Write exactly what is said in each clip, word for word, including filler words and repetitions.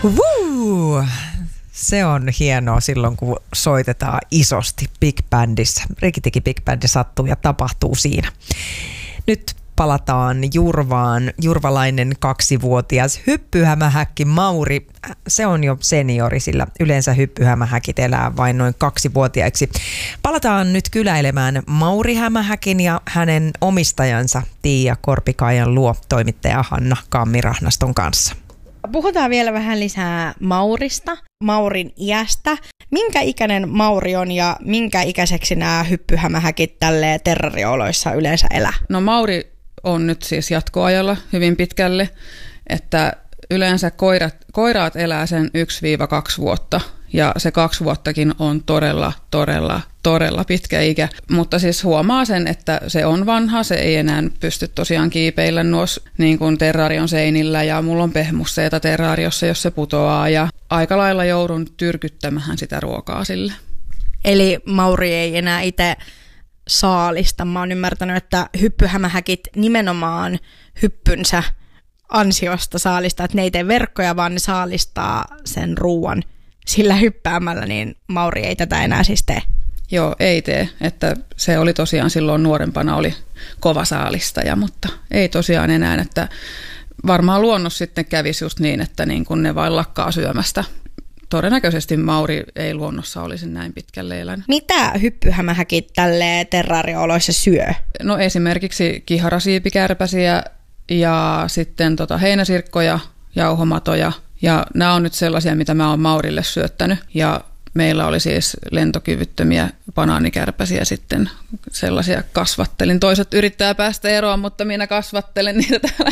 Woo! Se on hienoa silloin, kun soitetaan isosti big bandissä. Rikitiki big bandi sattuu ja tapahtuu siinä. Nyt palataan Jurvaan. Jurvalainen kaksivuotias hyppyhämähäkki Mauri. Se on jo seniori, sillä yleensä hyppyhämähäkit elää vain noin kaksivuotiaiksi. Palataan nyt kyläilemään Mauri Hämähäkin ja hänen omistajansa Tiia Korpikaijan luo toimittaja Hanna Kammirahnaston kanssa. Puhutaan vielä vähän lisää Maurista, Maurin iästä. Minkä ikäinen Mauri on ja minkä ikäiseksi nämä hyppyhämähäkit tälleen terrarioloissa yleensä elää? No Mauri on nyt siis jatkoajalla hyvin pitkälle, että yleensä koirat, koiraat elää sen yksi kaksi vuotta ja se kaksi vuottakin on todella, todella, todella pitkä ikä. Mutta siis huomaa sen, että se on vanha, se ei enää pysty tosiaan kiipeillä nuos niin kuin terrarion seinillä ja mulla on pehmusseita terrariossa, jos se putoaa ja aika lailla joudun tyrkyttämään sitä ruokaa sille. Eli Mauri ei enää itse saalista. Mä oon ymmärtänyt, että hyppyhämähäkit nimenomaan hyppynsä ansiosta saalistaa, että ne ei tee verkkoja, vaan ne saalistaa sen ruuan sillä hyppäämällä, niin Mauri ei tätä enää siis tee. Joo, ei tee. Että se oli tosiaan silloin nuorempana oli kova saalistaja, mutta ei tosiaan enää, että varmaan luonnossa sitten kävisi just niin, että niin kun ne vain lakkaa syömästä. Todennäköisesti Mauri ei luonnossa olisi näin pitkälle elänyt. Mitä hyppyhämähäkit tälleen terrarioloissa syö? No esimerkiksi kiharasiipikärpäsiä ja sitten tota heinäsirkkoja, jauhomatoja. Ja nämä on nyt sellaisia, mitä mä oon Maurille syöttänyt. Ja meillä oli siis lentokyvyttömiä banaanikärpäsiä sitten sellaisia kasvattelin. Toiset yrittää päästä eroon, mutta minä kasvattelen niitä täällä.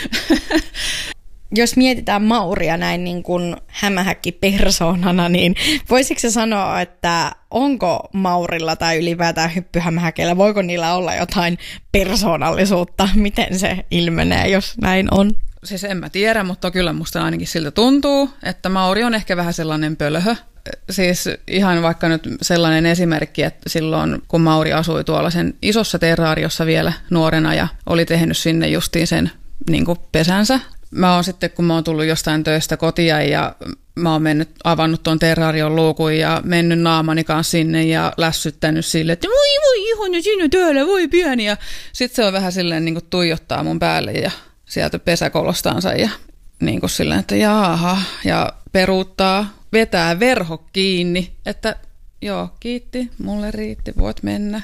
Jos mietitään Mauria näin niin kuin hämähäkkipersoonana, niin voisitko se sanoa, että onko Maurilla tai ylipäätään hyppyhämähäkeillä, voiko niillä olla jotain persoonallisuutta? Miten se ilmenee, jos näin on? Siis en mä tiedä, mutta kyllä musta ainakin siltä tuntuu, että Mauri on ehkä vähän sellainen pölhö. Siis ihan vaikka nyt sellainen esimerkki, että silloin kun Mauri asui tuolla sen isossa terraariossa vielä nuorena ja oli tehnyt sinne justiin sen niin kuin pesänsä. Mä oon sitten, kun mä oon tullut jostain töistä kotia ja mä oon mennyt, avannut tuon terrarion luukun ja mennyt naamani kanssa sinne ja lässyttänyt sille, että voi voi ihana sinä täällä, voi pieni. Ja sit se on vähän silleen niin kuin tuijottaa mun päälle ja sieltä pesäkolostansa ja niin kuin silleen, että jaha, ja peruuttaa, vetää verho kiinni, että joo, kiitti, mulle riitti, voit mennä.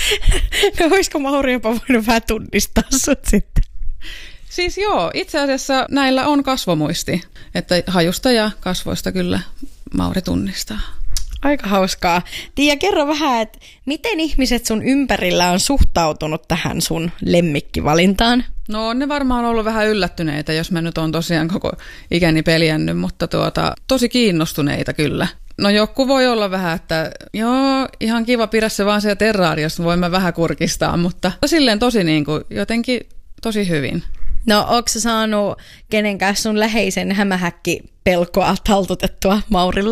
No olisiko Mauri jopa voinut vähän tunnistaa sut sitten? Siis joo, itse asiassa näillä on kasvomuisti, että hajusta ja kasvoista kyllä Mauri tunnistaa. Aika hauskaa. Tiia, kerro vähän, että miten ihmiset sun ympärillä on suhtautunut tähän sun lemmikkivalintaan? No on ne varmaan ollut vähän yllättyneitä, jos mä nyt oon tosiaan koko ikäni peliännyt, mutta tuota, tosi kiinnostuneita kyllä. No joku voi olla vähän, että joo, ihan kiva, pidä se vaan siellä terraariossa, voin mä vähän kurkistaa, mutta silleen tosi niin kuin jotenkin tosi hyvin. No ootko sä saanut kenenkään sun läheisen hämähäkkipelkoa taltutettua Maurilla?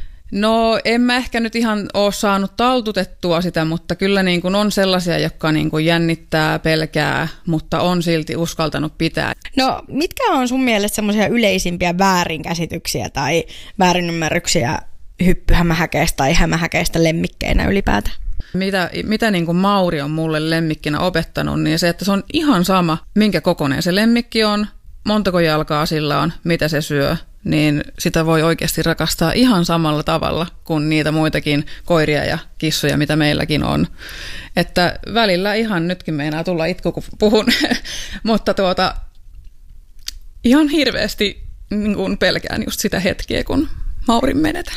No en mä ehkä nyt ihan ole saanut taltutettua sitä, mutta kyllä niin kuin on sellaisia, jotka niin kuin jännittää, pelkää, mutta on silti uskaltanut pitää. No mitkä on sun mielestä semmoisia yleisimpiä väärinkäsityksiä tai väärinymmärryksiä hyppyhämähäkeistä tai hämähäkeistä lemmikkeinä ylipäätään? Mitä, mitä niin kuin Mauri on mulle lemmikkinä opettanut, niin se, että se on ihan sama, minkä kokoinen se lemmikki on, montako jalkaa sillä on, mitä se syö, niin sitä voi oikeasti rakastaa ihan samalla tavalla kuin niitä muitakin koiria ja kissoja, mitä meilläkin on. Että välillä ihan nytkin meinaa tulla itku, kun puhun, mutta tuota, ihan hirveästi niin kuin pelkään just sitä hetkeä, kun Maurin menetän.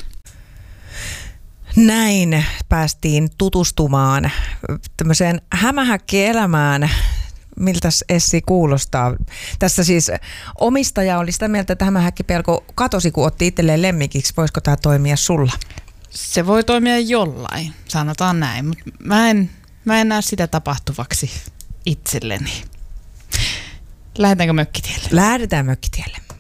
Näin päästiin tutustumaan tämmöiseen hämähäkkielämään. Miltäs Essi kuulostaa? Tässä siis omistaja oli sitä mieltä, että hämähäkkipelko katosi, kun otti itselleen lemmikiksi. Voisiko tämä toimia sulla? Se voi toimia jollain, sanotaan näin, mutta mä en, mä en näe sitä tapahtuvaksi itselleni. Lähdetäänkö mökkitielle? Lähdetään mökkitielle.